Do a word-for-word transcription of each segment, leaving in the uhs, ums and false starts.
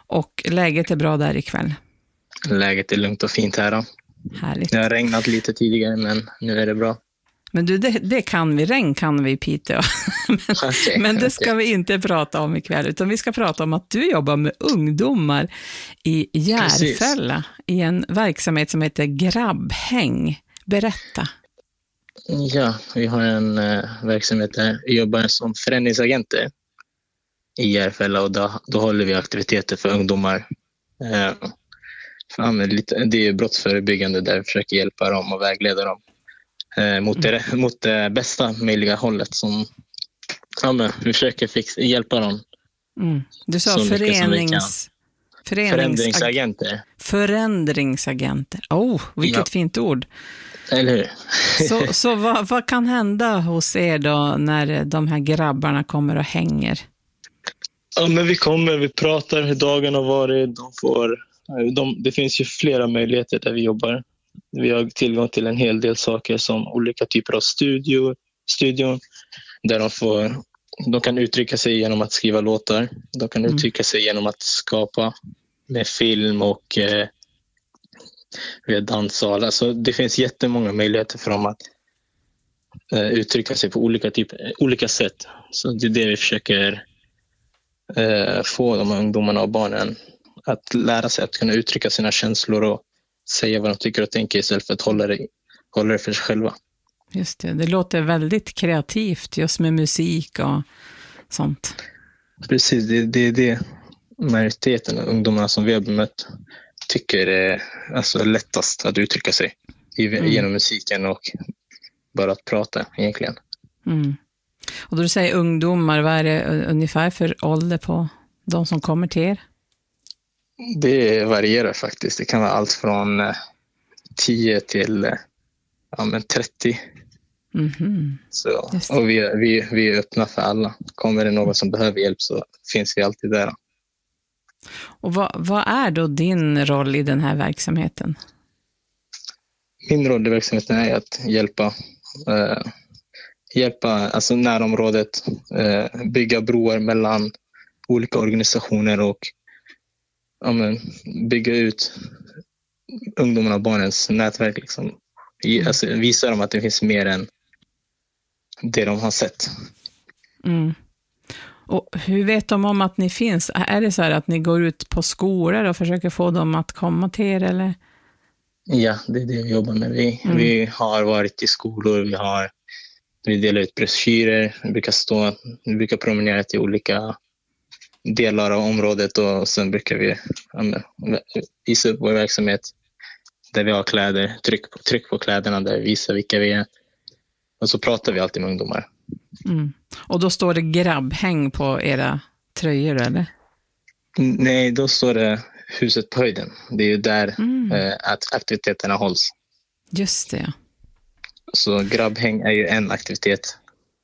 Och läget är bra där ikväll? Läget är lugnt och fint här då. Härligt. Det har regnat lite tidigare, men nu är det bra. Men du, det, det kan vi. Regn kan vi i Piteå. men, okay, men det okay. ska vi inte prata om ikväll, utan vi ska prata om att du jobbar med ungdomar i Järfälla. Precis. I en verksamhet som heter Grabbhäng. Berätta. Ja, vi har en uh, verksamhet där vi jobbar som förändringsagenter i Järfälla, och då, då håller vi aktiviteter för ungdomar. Uh, ja, men lite, det är brottsförebyggande där vi försöker hjälpa dem och vägleda dem uh, mot, det, mm. mot det bästa möjliga hållet. Som, ja, men, vi försöker fixa, hjälpa dem. Mm. Du sa förenings... Förenings... Förändringsagenter. Förändringsagenter. Oh, vilket ja. fint ord. Eller hur? så så vad, vad kan hända hos er då när de här grabbarna kommer och hänger? Ja, men vi kommer, vi pratar hur dagen har varit. De får, de, det finns ju flera möjligheter där vi jobbar. Vi har tillgång till en hel del saker som olika typer av studio, studion där de får, de kan uttrycka sig genom att skriva låtar. De kan uttrycka mm. sig genom att skapa med film och eh, via danssal. Alltså, det finns jättemånga möjligheter för dem att eh, uttrycka sig på olika, typ, olika sätt. Så det är det vi försöker eh, få de ungdomarna och barnen att lära sig att kunna uttrycka sina känslor och säga vad de tycker och tänker istället för att hålla det, hålla det för sig själva. Just det, det låter väldigt kreativt just med musik och sånt. Precis, det är det, det majoriteten av ungdomarna som vi har bemött tycker det är alltså lättast att uttrycka sig genom mm. musiken och bara att prata egentligen. Mm. Och då du säger ungdomar, vad är det ungefär för ålder på de som kommer till er? Det varierar faktiskt. Det kan vara allt från tio till ja, men trettio. Mm-hmm. Så, och vi, vi, vi är öppna för alla. Kommer det någon som behöver hjälp så finns vi alltid där. Och vad, vad är då din roll i den här verksamheten? Min roll i verksamheten är att hjälpa eh, hjälpa alltså närområdet, eh, bygga broar mellan olika organisationer och ja, men, bygga ut ungdomarna och barnens nätverk. Liksom. I, alltså, visa dem att det finns mer än det de har sett. Mm. Och hur vet de om att ni finns? Är det så här att ni går ut på skolor och försöker få dem att komma till er? Eller? Ja, det är det vi jobbar med. Vi, mm. vi har varit i skolor, vi, har, vi delar ut broschyrer, vi brukar, stå, vi brukar promenera till olika delar av området och sen brukar vi ja, visa upp vår verksamhet där vi har kläder, tryck på, tryck på kläderna där vi visar vilka vi är. Och så pratar vi alltid med ungdomar. Mm. Och då står det grabbhäng på era tröjor, eller? Nej, då står det huset på höjden. Det är ju där mm. eh, att aktiviteterna hålls. Just det. Så grabbhäng är ju en aktivitet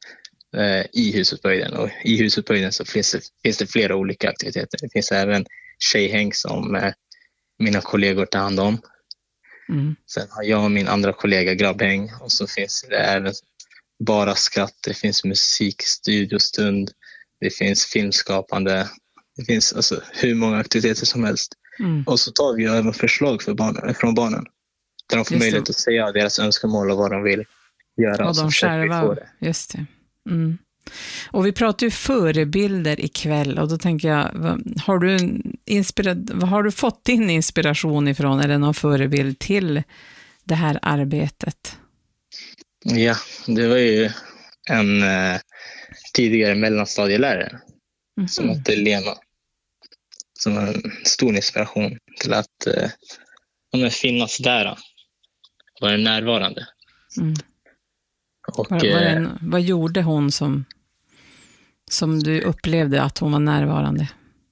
eh, i huset på höjden. Och i huset på höjden så finns det, finns det flera olika aktiviteter. Det finns även tjejhäng som eh, mina kollegor tar hand om. Mm. Sen har jag och min andra kollega grabbhäng. Och så finns det även bara skratt. Det finns musik, studiostund. Det finns filmskapande. Det finns alltså hur många aktiviteter som helst. Mm. Och så tar vi även förslag för barnen, från barnen. Där de får just möjlighet det. Att säga deras önskemål och vad de vill göra. Och de själva, just det. Mm. Och vi pratar ju förebilder ikväll. Och då tänker jag, har du, inspira- har du fått din inspiration ifrån? Eller någon förebild till det här arbetet? Ja, det var ju en eh, tidigare mellanstadielärare mm-hmm. som hette Lena. Som var en stor inspiration till att eh, finnas där. Vara närvarande. Mm. Och, var, var en, vad gjorde hon som, som du upplevde att hon var närvarande?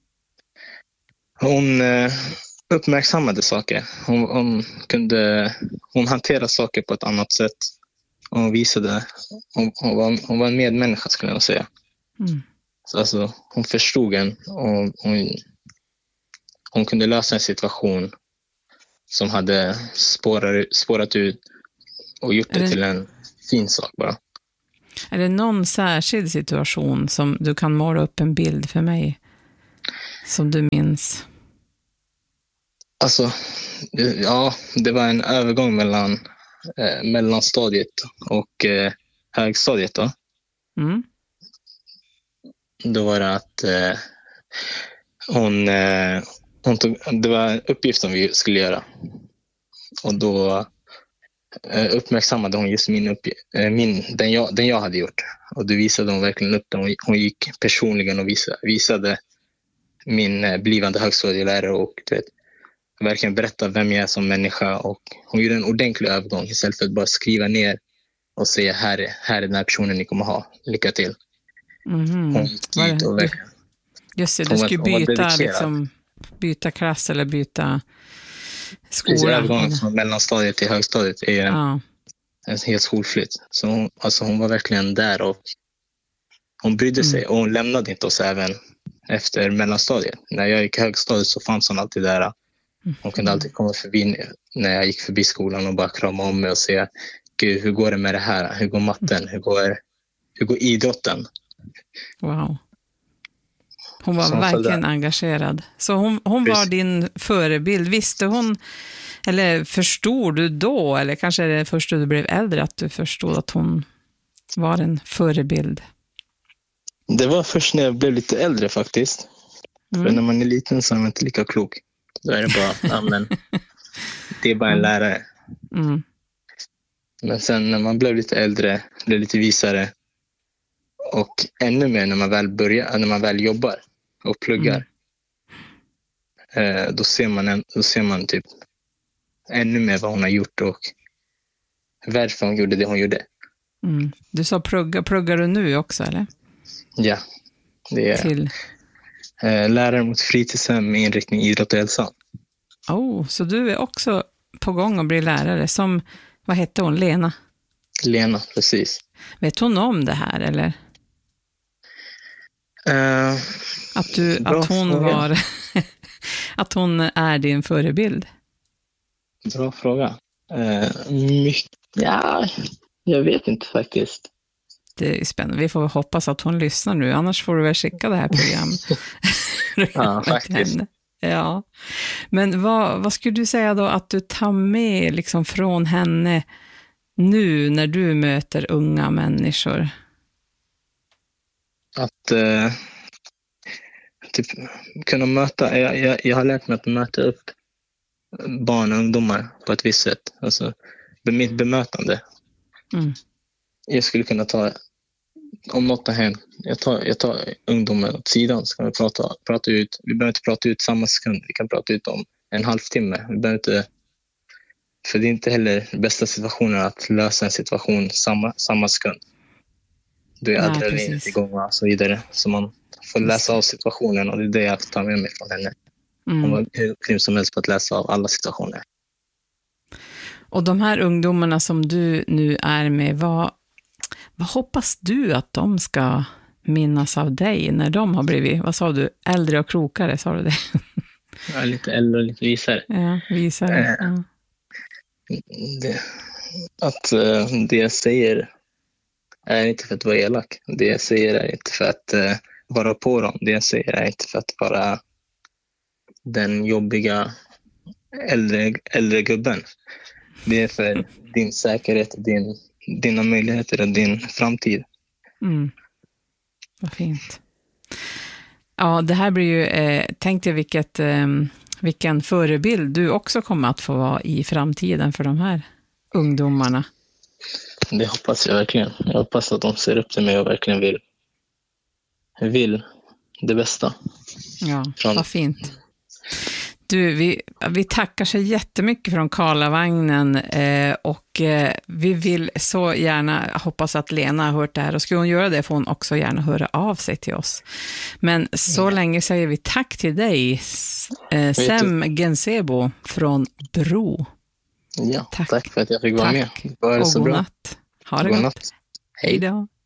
Hon eh, uppmärksammade saker. Hon, hon, kunde, hon hanterade saker på ett annat sätt. Hon visade, hon, hon, var, hon var en medmänniska skulle jag säga. Mm. Så alltså, hon förstod en och hon, hon kunde lösa en situation som hade spårat, spårat ut och gjort det, det till en fin sak bara. Är det någon särskild situation som du kan måla upp en bild för mig som du minns? Alltså, ja, det var en övergång mellan eh, mellanstadiet och eh, högstadiet då. Mm. Då var det att eh, hon, eh, hon tog, det var en uppgift som vi skulle göra. Och då eh, uppmärksammade hon just min uppgift, eh, min, den, jag, den jag hade gjort. Och då visade hon verkligen upp den. Hon, hon gick personligen och visade, visade min eh, blivande högstadielärare och du vet, verkligen berätta vem jag är som människa. Och hon gjorde en ordentlig övergång istället för att bara skriva ner och säga här är, här är den här personen ni kommer ha. Lycka till. Mm. Hon gick dit och verkligen... Just det, du hon var- skulle hon var byta, dedikerad. liksom, byta klass eller byta Precis, skola. övergången från mellanstadiet till högstadiet är en, Ja. en helt skolflytt. Så hon, alltså hon var verkligen där och hon brydde sig. Och hon lämnade inte oss även efter mellanstadiet. När jag gick i högstadiet så fanns hon alltid där. Hon kunde alltid komma förbi när jag gick förbi skolan och bara krama om mig och säga Gud, hur går det med det här? Hur går matten? Hur går, hur går idrotten? Wow. Hon var Så hon verkligen följde. engagerad. Så hon, hon var Precis. din förebild. Visste hon, eller förstod du då, eller kanske är det först då du blev äldre att du förstod att hon var en förebild? Det var först när jag blev lite äldre faktiskt. Mm. För när man är liten så är man inte lika klok. Då är det bara, ja, men, det är bara en lärare. Mm. Men sen när man blev lite äldre, blev lite visare och ännu mer när man väl börjar, när man väl jobbar och pluggar, eh, då ser man en, då ser man typ ännu mer vad hon har gjort och varför hon gjorde det hon gjorde. Mm. Du sa plugga, pluggar du nu också eller? Ja, det är Till... eh, lärare mot fritidshem med inriktning idrott och hälsa. Oh, så du är också på gång att bli lärare som, vad hette hon, Lena? Lena, precis. Vet hon om det här eller? Eh, Att, du, Bra att hon fråga. var att hon är din förebild? bra fråga. Eh, mycket, ja, jag vet inte faktiskt. Det är spännande. Vi får hoppas att hon lyssnar nu. Annars får du väl skicka det här programmet. Ja, faktiskt. Henne. Ja. Men vad, vad skulle du säga då att du tar med liksom från henne nu när du möter unga människor? Att eh, typ, kunna möta, jag, jag, jag har lärt mig att möta upp barn och ungdomar på ett visst sätt. Alltså, mitt bemötande. Mm. Jag skulle kunna ta, om något har hänt, jag tar, jag tar ungdomen åt sidan så kan vi prata, prata ut. Vi behöver inte prata ut samma sekund, vi kan prata ut om en halvtimme. Vi behöver inte, för det är inte heller bästa situationen att lösa en situation samma, samma sekund. Då är Nej, adrenalinet precis. igång och så vidare. Så man får läsa av situationen och det är det jag tar med mig från henne. Hon Mm. var hur grym som helst på att läsa av alla situationer. Och de här ungdomarna som du nu är med, vad, vad hoppas du att de ska minnas av dig när de har blivit, vad sa du, äldre och klokare, sa du det? Jag är lite äldre och lite visare. Ja, visar. Eh. Ja. Det, att eh, det jag säger är inte för att vara elak. Det jag säger är inte för att eh, vara på dem. Det jag säger är inte för att vara den jobbiga äldre, äldre gubben. Det är för din säkerhet, din, dina möjligheter och din framtid. Mm. Vad fint. Ja, det här blir ju, eh, tänk dig vilket, eh, vilken förebild du också kommer att få vara i framtiden för de här ungdomarna. Det hoppas jag verkligen. Jag hoppas att de ser upp till mig och verkligen vill, vill det bästa. Ja, Från- vad fint. Du, vi, vi tackar så jättemycket från Karlavagnen eh, och eh, vi vill så gärna hoppas att Lena har hört det här och skulle hon göra det får hon också gärna höra av sig till oss. Men så Mm. länge säger vi tack till dig, S- eh, Sem Gensebo från Bro. Ja, Tack. tack för att jag fick vara Tack. med. Det var Och så god bra. natt. Ha det God gott. natt. Hej då.